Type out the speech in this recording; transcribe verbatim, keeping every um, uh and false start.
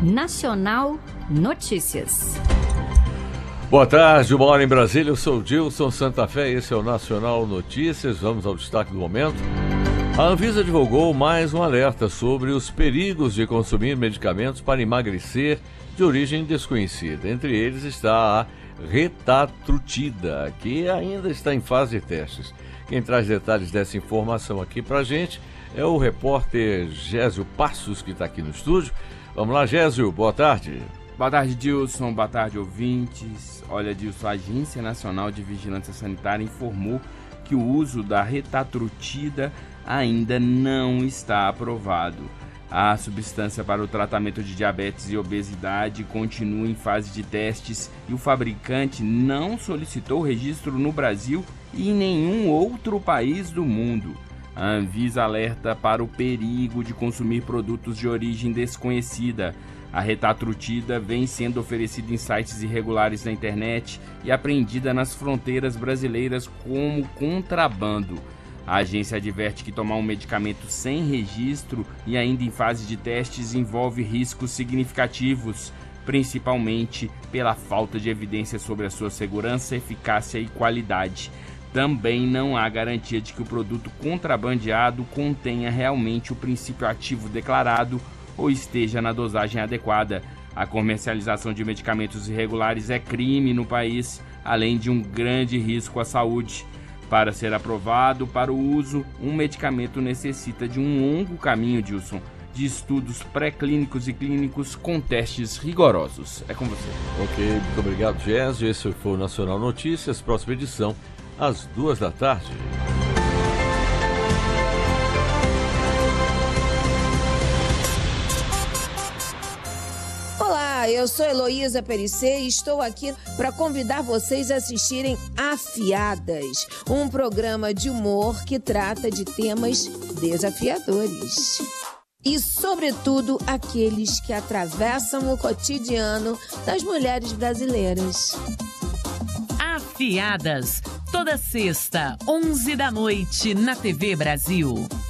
Nacional Notícias. Boa tarde, uma hora em Brasília. Eu sou o Dilson Santa Fé e esse é o Nacional Notícias. Vamos ao destaque do momento. A Anvisa divulgou mais um alerta sobre os perigos de consumir medicamentos para emagrecer de origem desconhecida. Entre eles está a retatrutida, que ainda está em fase de testes. Quem traz detalhes dessa informação aqui pra gente é o repórter Gésio Passos, que está aqui no estúdio. Vamos lá, Gésio, boa tarde. Boa tarde, Dilson, boa tarde, ouvintes. Olha, Dilson, a Agência Nacional de Vigilância Sanitária informou que o uso da retatrutida ainda não está aprovado. A substância para o tratamento de diabetes e obesidade continua em fase de testes e o fabricante não solicitou registro no Brasil e em nenhum outro país do mundo. A Anvisa alerta para o perigo de consumir produtos de origem desconhecida. A retatrutida vem sendo oferecida em sites irregulares na internet e apreendida nas fronteiras brasileiras como contrabando. A agência adverte que tomar um medicamento sem registro e ainda em fase de testes envolve riscos significativos, principalmente pela falta de evidência sobre a sua segurança, eficácia e qualidade. Também não há garantia de que o produto contrabandeado contenha realmente o princípio ativo declarado ou esteja na dosagem adequada. A comercialização de medicamentos irregulares é crime no país, além de um grande risco à saúde. Para ser aprovado para o uso, um medicamento necessita de um longo caminho, Dilson, de estudos pré-clínicos e clínicos com testes rigorosos. É com você. Ok, muito obrigado, Gésio. Esse foi o Nacional Notícias. Próxima edição, às duas da tarde. Olá, eu sou Heloísa Perissé e estou aqui para convidar vocês a assistirem Afiadas, um programa de humor que trata de temas desafiadores. E, sobretudo, aqueles que atravessam o cotidiano das mulheres brasileiras. Afiadas, toda sexta, onze da noite, na T V Brasil.